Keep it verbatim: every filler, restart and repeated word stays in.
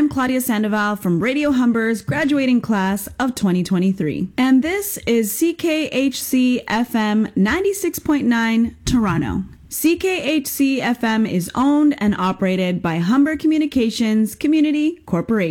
I'm Claudia Sandoval from Radio Humber's graduating class of twenty twenty-three. And this is C K H C F M ninety-six point nine, Toronto. C K H C F M is owned and operated by Humber Communications Community Corporation.